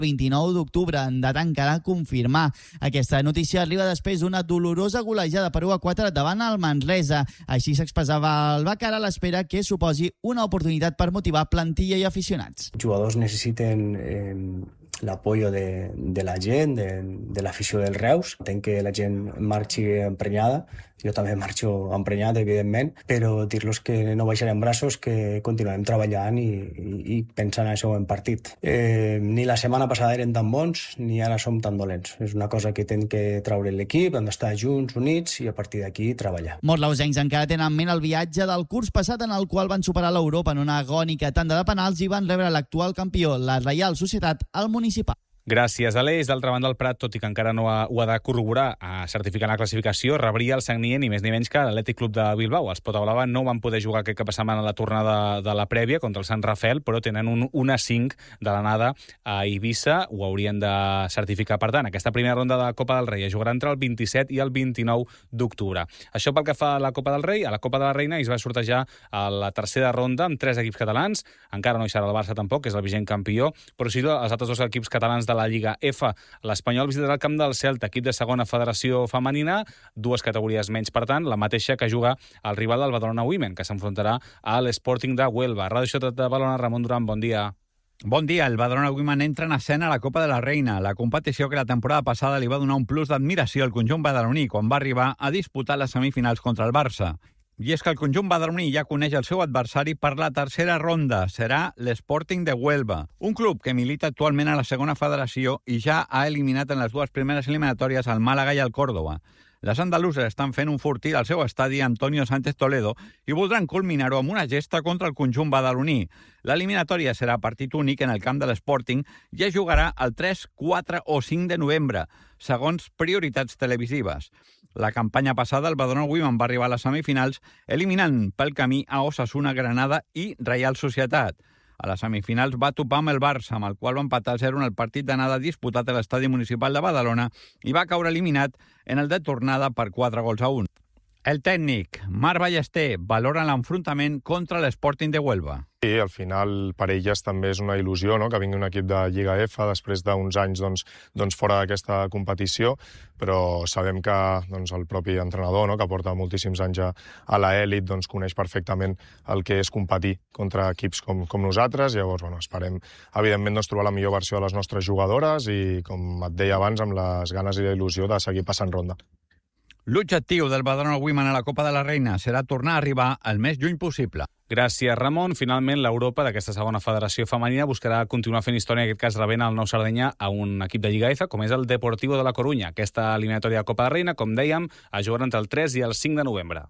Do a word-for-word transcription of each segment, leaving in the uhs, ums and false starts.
vint-i-nou d'octubre, en data encara a confirmar. Aquesta notícia arriba després d'una dolorosa golejada per u a quatre davant el Manresa. Així s'expressava el Bàcar a l'espera que suposi una oportunitat per motivar plantilla i aficionats. Els jugadors necessiten eh, l'apoyo de, de la gent, de, de l'afició del Reus. Entenc que la gent marxi emprenyada, jo també marxo emprenyat, evidentment, però dir-los que no baixarem braços, que continuarem treballant i, i, i pensant en el següent partit. Eh, ni la setmana passada eren tan bons, ni ara som tan dolents. És una cosa que tenen que treure l'equip, hem d'estar junts, units, i a partir d'aquí treballar. Mortlausencs encara tenen en ment el viatge del curs passat en el qual van superar l'Europa en una agònica tanda de penals i van rebre l'actual campió, la Reial Societat, al municipal. Gràcies, Aleix. D'altra banda, el Prat, tot i que encara no ha, ho ha de corroborar a certificar la classificació, rebria el Sagnier ni més ni menys que l'Atlètic Club de Bilbao. Els Potablava no van poder jugar aquest cap de setmana a la tornada de la prèvia contra el Sant Rafael, però tenen un un a cinc de l'anada a Eivissa. Ho haurien de certificar, per tant. Aquesta primera ronda de la Copa del Rei es jugarà entre el vint-i-set i el vint-i-nou d'octubre. Això pel que fa a la Copa del Rei. A la Copa de la Reina es va sortejar a la tercera ronda amb tres equips catalans. Encara no hi serà el Barça tampoc, que és el vigent campió, però sí els altres dos equips catalans de la Lliga F. L'Espanyol visitarà el camp del Celta, equip de segona federació femenina, dues categories menys, per tant, la mateixa que juga el rival del Badalona Women, que s'enfrontarà a l'Sporting de Huelva. Ràdio Ciutat de Badalona, Ramon Duran, bon dia. Bon dia, el Badalona Women entra en escena a la Copa de la Reina, la competició que la temporada passada li va donar un plus d'admiració al conjunt badaloní quan va arribar a disputar les semifinals contra el Barça. I és que el conjunt badaloní ja coneix el seu adversari per la tercera ronda. Serà l'Sporting de Huelva, un club que milita actualment a la segona federació i ja ha eliminat en les dues primeres eliminatòries al Màlaga i al Córdoba. Les andaluses estan fent un fortí al seu estadi Antonio Sánchez Toledo i voldran culminar-ho amb una gesta contra el conjunt badaloní. L'eliminatòria serà partit únic en el camp de l'Sporting i es jugarà el tres, quatre o cinc de novembre, segons prioritats televisives. La campanya passada, el Badalona Women va arribar a les semifinals eliminant pel camí a Osasuna, Granada i Reial Societat. A les semifinals va topar amb el Barça, amb el qual va empatar a zero en el partit d'anada disputat a l'estadi municipal de Badalona i va caure eliminat en el de tornada per quatre gols a un. El tècnic, Marc Ballester, valora l'enfrontament contra l'Sporting de Huelva. Sí, al final per elles també és una il·lusió, no?, que vingui un equip de Lliga F després d'uns anys doncs, doncs fora d'aquesta competició, però sabem que doncs, el propi entrenador, no?, que porta moltíssims anys a, a l'elit, doncs, coneix perfectament el que és competir contra equips com, com nosaltres. Llavors, bueno, esperem, evidentment, doncs, trobar la millor versió de les nostres jugadores i, com et deia abans, amb les ganes i la il·lusió de seguir passant ronda. L'objectiu del Badalona Women a la Copa de la Reina serà tornar a arribar el més lluny possible. Gràcies, Ramon. Finalment, l'Europa d'aquesta segona federació femenina buscarà continuar fent història, en aquest cas rebent el Nou Sardenya a un equip de Lliga F, com és el Deportivo de la Corunya. Aquesta eliminatòria de Copa de la Reina, com dèiem, es jugarà entre el tres i el cinc de novembre.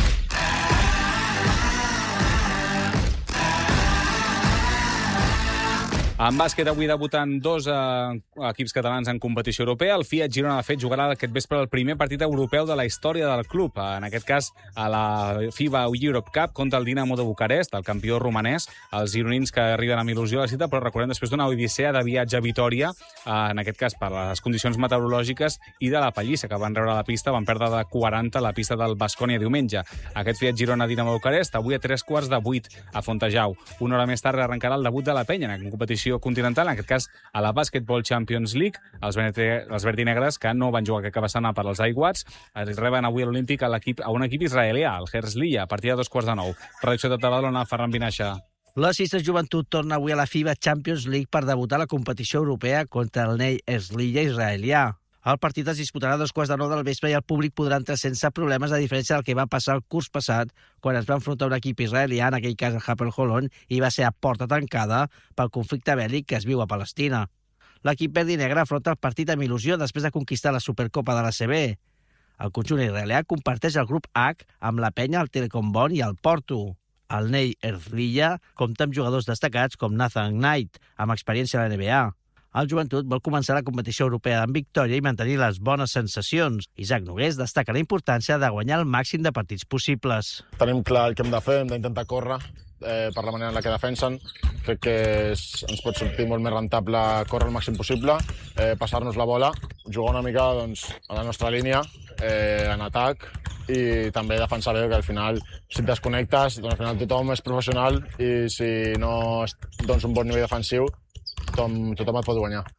En bàsquet, avui debuten dos eh, equips catalans en competició europea. El Fiat Girona, de fet, jugarà aquest vespre el primer partit europeu de la història del club. En aquest cas, a la FIBA Europe Cup contra el Dinamo de Bucarest, el campió romanès. Els gironins que arriben amb il·lusió a la cita, però recordem després d'una odissea de viatge a Vitòria, eh, en aquest cas per les condicions meteorològiques i de la pallissa que van rebre a la pista. Van perdre de quaranta a la pista del Baskonia diumenge. Aquest Fiat Girona Dinamo de Bucarest, avui a tres quarts de vuit a Fontejau. Una hora més tard arrencarà el debut de la Penya en competició continental, en aquest cas a la Basketball Champions League. Els, els verdinegres, que no van jugar aquest cap de setmana per als aiguats, reben avui a l'Olímpic a, a un equip israelià, el Herzliya, a partir de dos quarts de nou. Redacció de Badalona, Ferran Vinaixa. La Cisnes Joventut torna avui a la FIBA Champions League per debutar a la competició europea contra el Ney Herzliya israelià. El partit es disputarà a dos quarts de nou del vespre i el públic podrà entrar sense problemes, a diferència del que va passar el curs passat, quan es va enfrontar un equip israelià, en aquell cas el Hapoel Holon, i va ser a porta tancada pel conflicte bèl·lic que es viu a Palestina. L'equip verd i negre afronta el partit amb il·lusió després de conquistar la Supercopa de l'A C B. El conjunt israelià comparteix el grup H amb la Penya, el Telecom Bonn i el Porto. El Ney Herzliya compta amb jugadors destacats com Nathan Knight, amb experiència a la N B A. El Joventut vol començar la competició europea amb victòria i mantenir les bones sensacions. Isaac Nogués destaca la importància de guanyar el màxim de partits possibles. Tenim clar el que hem de fer, hem d'intentar córrer eh, per la manera en la que defensen. Crec que és, ens pot sortir molt més rentable córrer el màxim possible, eh, passar-nos la bola, jugar una mica doncs, a la nostra línia, eh, en atac, i també defensar bé, que al final, si et desconnectes, doncs al final tothom és professional i si no dones un bon nivell defensiu, tothom, tothom et pot guanyar.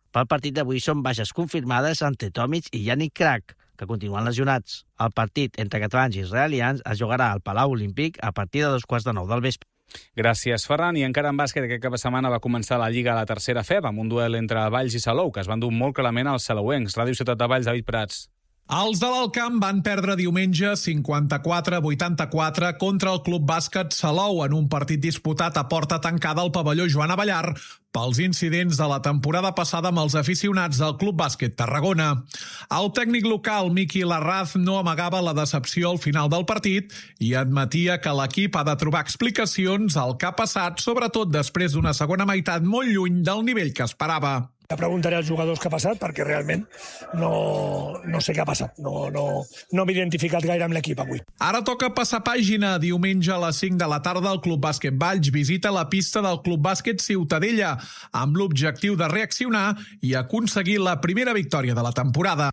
Pel partit d'avui són baixes confirmades entre Tomic i Yannick Crac, que continuen lesionats. El partit entre catalans i israelians es jugarà al Palau Olímpic a partir de dos quarts de nou del vespre. Gràcies, Ferran. I encara en bàsquet, aquest cap de setmana va començar la Lliga a la tercera F E B amb un duel entre Valls i Salou, que es van dur molt clarament als salouencs. Ràdio Ciutat de Valls, David Prats. Els de l'Alt Camp van perdre diumenge cinquanta-quatre a vuitanta-quatre contra el Club Bàsquet Salou en un partit disputat a porta tancada al pavelló Joan Avellar pels incidents de la temporada passada amb els aficionats del Club Bàsquet Tarragona. El tècnic local, Miqui Larraz, no amagava la decepció al final del partit i admetia que l'equip ha de trobar explicacions al que ha passat, sobretot després d'una segona meitat molt lluny del nivell que esperava. Ja preguntaré als jugadors què ha passat perquè realment no, no sé què ha passat. No, no, no m'he identificat gaire amb l'equip avui. Ara toca passar pàgina. Diumenge a les cinc de la tarda el Club Bàsquet Valls visita la pista del Club Bàsquet Ciutadella amb l'objectiu de reaccionar i aconseguir la primera victòria de la temporada.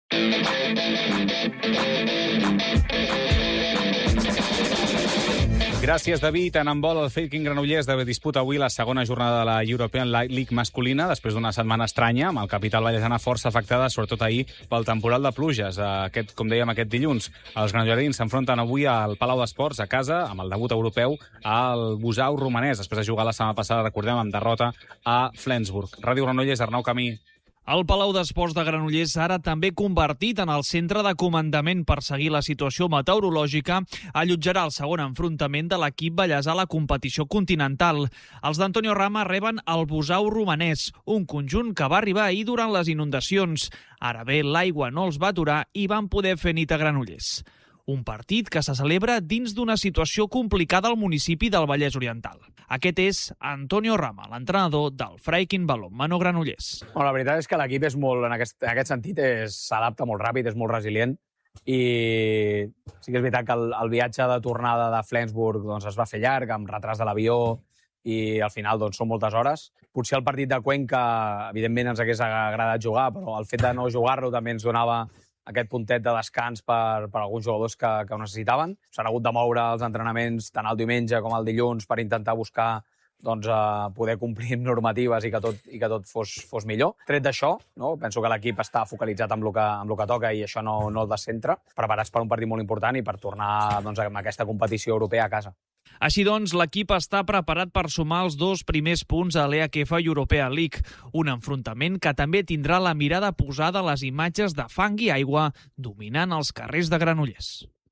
Gràcies, David. En handbol, el Falcon Granollers disputa avui la segona jornada de la European League masculina després d'una setmana estranya, amb el capital vallesana força afectada, sobretot ahir, pel temporal de pluges. Aquest, com dèiem, aquest dilluns, els granollerins s'enfronten avui al Palau d'Esports, a casa, amb el debut europeu, al Busau romanès, després de jugar la setmana passada, recordem, amb derrota a Flensburg. Ràdio Granollers, Arnau Camí. El Palau d'Esports de Granollers, ara també convertit en el centre de comandament per seguir la situació meteorològica, allotjarà el segon enfrontament de l'equip ballesà a la competició continental. Els d'Antonio Rama reben el Busau romanès, un conjunt que va arribar ahir durant les inundacions. Ara bé, l'aigua no els va aturar i van poder fer nit a Granollers. Un partit que se celebra dins d'una situació complicada al municipi del Vallès Oriental. Aquest és Antonio Rama, l'entrenador del Falcon Balonmano Granollers. Bueno, la veritat és que l'equip és molt, en aquest, en aquest sentit s'adapta molt ràpid, és molt resilient i sí que és veritat que el, el viatge de tornada de Flensburg doncs, es va fer llarg, amb retras de l'avió i al final doncs, són moltes hores. Potser el partit de Cuenca, evidentment, ens hagués agradat jugar, però el fet de no jugar-lo també ens donava aquest puntet de descans per, per alguns jugadors que, que ho necessitaven. S'han hagut de moure els entrenaments tant el diumenge com el dilluns per intentar buscar doncs, eh, poder complir normatives i que tot, i que tot fos, fos millor. Tret d'això, no? Penso que l'equip està focalitzat amb el que, amb el que toca i això no, no el descentra, preparats per un partit molt important i per tornar doncs, a aquesta competició europea a casa. Així doncs, l'equip està preparat per sumar els dos primers punts a l'E H F European League, un enfrontament que també tindrà la mirada posada a les imatges de fang i aigua dominant els carrers de Granollers.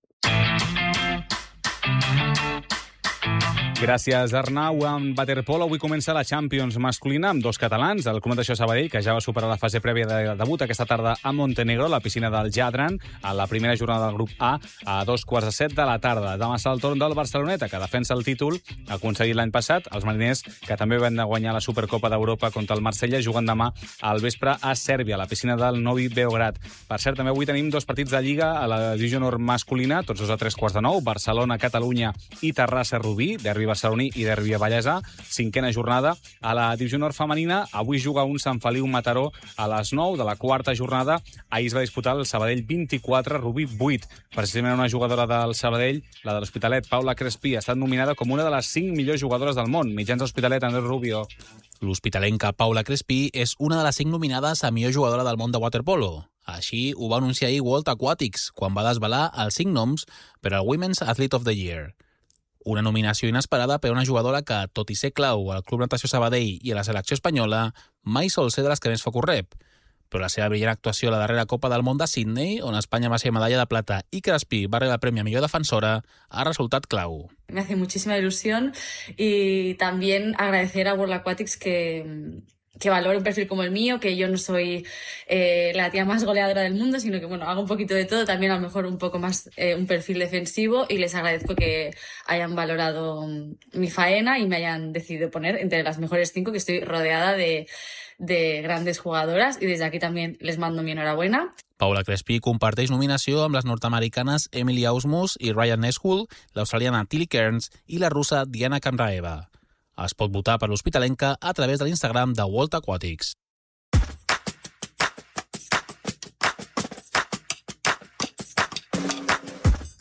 Gràcies, Arnau. En waterpolo avui comença la Champions masculina amb dos catalans. El Club Natació Sabadell, que ja va superar la fase prèvia de debut aquesta tarda a Montenegro, a la piscina del Jadran, a la primera jornada del grup A, a dos quarts de set de la tarda. Demà serà el torn del Barceloneta, que defensa el títol aconseguit l'any passat. Els mariners, que també van guanyar la Supercopa d'Europa contra el Marsella, juguen demà al vespre a Sèrbia, a la piscina del Novi Beograd. Per cert, també avui tenim dos partits de Lliga a la Divisió Nord masculina, tots dos a tres quarts de nou, Barcelona, Catalunya i Terrassa, Rubí, derbi barceloní i derbi vallesà, cinquena jornada. A la Divisió Nord femenina, avui juga un Sant Feliu Mataró a les nou de la quarta jornada. Ahir es va disputar el Sabadell vint-i-quatre, Rubí vuit. Precisament una jugadora del Sabadell, la de l'Hospitalet, Paula Crespí, ha estat nominada com una de les cinc millors jugadores del món. Mitjans d'Hospitalet, Andrés Rubio. L'hospitalenca Paula Crespí és una de les cinc nominades a millor jugadora del món de waterpolo. Així ho va anunciar ahir World Aquatics, quan va desvelar els cinc noms per al Women's Athlete of the Year. Una nominació inesperada per a una jugadora que, tot i ser clau al Club Natació Sabadell i a la selecció espanyola, mai sol ser de les que més fa correp. Però la seva brillant actuació a la darrera Copa del Món de Sydney, on Espanya va ser medalla de plata i Crespí va rebre el premi a millor defensora, ha resultat clau. Me hace muchísima ilusión y también agradecer a World Aquatics que... que valore un perfil como el mío, que yo no soy eh, la tía más goleadora del mundo, sino que bueno, hago un poquito de todo, también a lo mejor un poco más eh, un perfil defensivo, y les agradezco que hayan valorado mi faena y me hayan decidido poner entre las mejores cinco, que estoy rodeada de, de grandes jugadoras, y desde aquí también les mando mi enhorabuena. Paula Crespí comparteix nominació amb les nord-americanes Emily Ausmus i Ryan Neshull, l'australiana Tilly Kearns i la russa Diana Kamraeva. Es pot votar per l'Hospitalenca a través de l'Instagram de World Aquatics.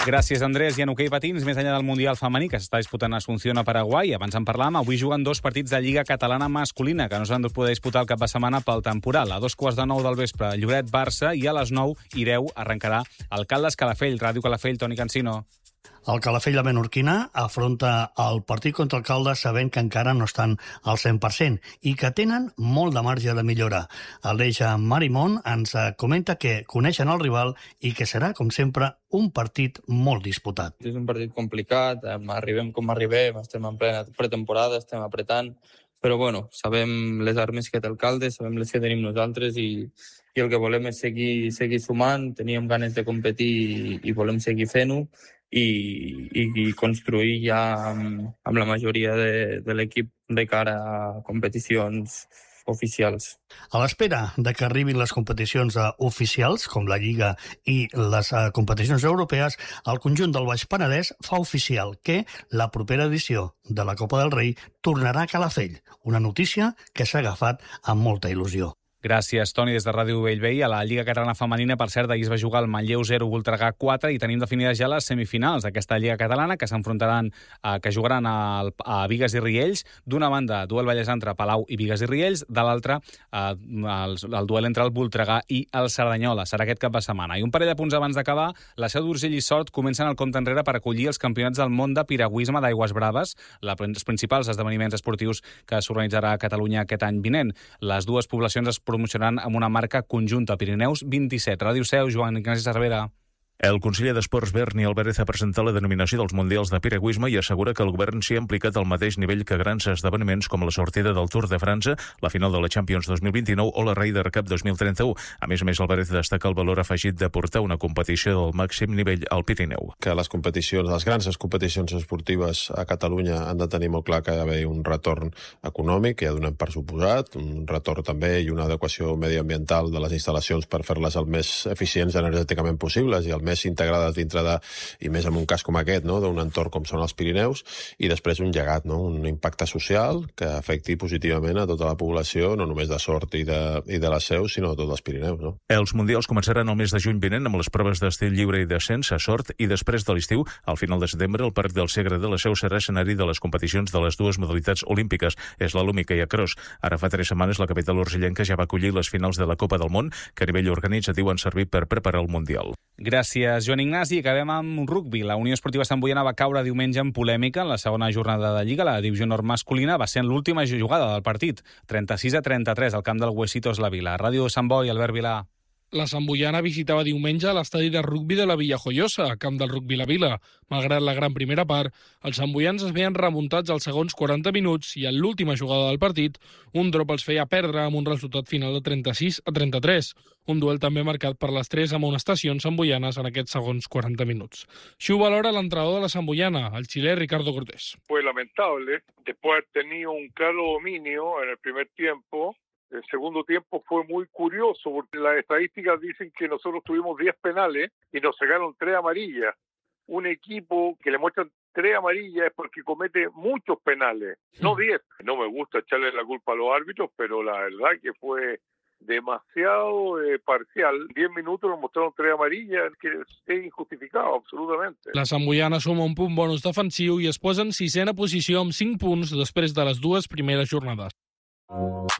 Gràcies, Andrés. I en hoquei patins, més enllà del Mundial femení, que s'està disputant a Asunción, a Paraguai, abans en parlàvem, avui juguen dos partits de Lliga Catalana masculina, que no s'han de poder disputar el cap de setmana pel temporal. A dos quarts de nou del vespre, Lloret-Barça, i a les nou i deu arrencarà el Caldes-Calafell. Ràdio Calafell, Toni Cancino. El Calafell de Menorquina afronta el partit contra el Caldes sabent que encara no estan al cent per cent i que tenen molt de marge de millora. Aleix Marimón ens comenta que coneixen el rival i que serà, com sempre, un partit molt disputat. És un partit complicat, arribem com arribem, estem en plena pretemporada, estem apretant, però bueno, sabem les armes que té el Caldes, sabem les que tenim nosaltres i, i el que volem és seguir, seguir sumant, teníem ganes de competir i, i volem seguir fent-ho. I, i, i construir ja amb, amb la majoria de, de l'equip de cara a competicions oficials. A l'espera de que arribin les competicions oficials, com la Lliga i les competicions europees, el conjunt del Baix Penedès fa oficial que la propera edició de la Copa del Rei tornarà a Calafell, una notícia que s'ha agafat amb molta il·lusió. Gràcies, Toni, des de Ràdio Bellvei. A la Lliga Catalana Femenina, per cert, ahir es va jugar el Manlleu zero, Voltregà quatre, i tenim definides ja les semifinals d'aquesta Lliga Catalana, que s'enfrontaran, eh, que jugaran a, a Bigues i Riells. D'una banda, duel bellesa entre Palau i Bigues i Riells, de l'altra, eh, el, el duel entre el Voltregà i el Cerdanyola. Serà aquest cap de setmana. I un parell de punts abans d'acabar, la Seu d'Urgell i Sort comencen el compte enrere per acollir els campionats del món de piragüisme d'Aigües Braves, la, els principals esdeveniments esportius que s'organitzarà a Catalunya aquest any vinent. Les dues poblacions es promocionaran amb una marca conjunta, Pirineus vint-i-set. Ràdio Seu, Joan Ignasi Cervera. El conseller d'Esports, Berni Álvarez, ha presentat la denominació dels Mundials de Piragüisme i assegura que el govern s'hi ha implicat al mateix nivell que grans esdeveniments com la sortida del Tour de França, la final de la Champions dos mil vint-i-nou o la Ryder Cup dos mil trenta-u. A més a més, Álvarez destaca el valor afegit de portar una competició del màxim nivell al Pirineu. Que les competicions, les grans competicions esportives a Catalunya han de tenir molt clar que hi ha d'haver un retorn econòmic, que ja donem per suposat, un retorn també i una adequació mediambiental de les instal·lacions per fer-les el més eficients energèticament possibles i el més integrades dintre de, i més en un cas com aquest, no? D'un entorn com són els Pirineus, i després un llegat, no? Un impacte social que afecti positivament a tota la població, no només de Sort i de, i de la Seu, sinó de tots els Pirineus. No? Els Mundials començaran el mes de juny vinent amb les proves d'estil lliure i descens a Sort i després de l'estiu, al final de setembre, el Parc del Segre de la Seu serà escenari de les competicions de les dues modalitats olímpiques, és l'Alúmica i a Cross. Ara fa tres setmanes la capital urgellenca ja va acollir les finals de la Copa del Món, que a nivell organitzatiu han servit per preparar el Mundial. Gràcies, Joan Ignasi. Acabem amb rugbi. La Unió Esportiva Santboiana va caure diumenge en polèmica en la segona jornada de Lliga. La divisió nord masculina va ser en l'última jugada del partit. trenta-sis a trenta-tres al camp del Huesitos La Vila. Ràdio Sant Boi, Albert Vilà. La Santboiana visitava diumenge l'estadi de rugbi de la Villajoiosa, camp del rugbi La Vila. Malgrat la gran primera part, els santboians es veien remuntats als segons quaranta minuts i en l'última jugada del partit, un drop els feia perdre amb un resultat final de trenta-sis a trenta-tres. Un duel també marcat per les tres amonestacions santboianes en aquests segons quaranta minuts. Així ho valora l'entrenador de la Santboiana, el xilè Ricardo Cortés. Fue lamentable. Después de haber tenido un claro dominio en el primer tiempo, el segundo tiempo fue muy curioso porque las estadísticas dicen que nosotros tuvimos diez penales y nos sacaron tres amarillas. Un equipo que le muestran tres amarillas es porque comete muchos penales, no diez. No me gusta echarle la culpa a los árbitros, pero la verdad que fue demasiado eh, parcial. Diez minutos nos mostraron tres amarillas, que es injustificado, absolutamente. La Santboiana suma un punt bonus defensiu i es posa en sisena posició amb cinc punts després de les dues primeres jornades.